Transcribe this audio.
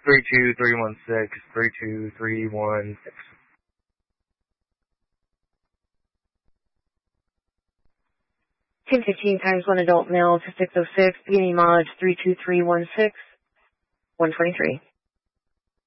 32316, 32316. 1015 times 1 adult male to 606, beginning mileage 32316, 123.